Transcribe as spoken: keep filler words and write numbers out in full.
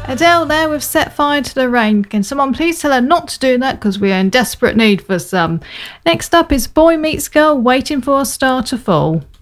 Adele there with Set Fire to the Rain. Can someone please tell her not to do that because we are in desperate need for some. Next up is Boy Meets Girl, Waiting for a Star to Fall.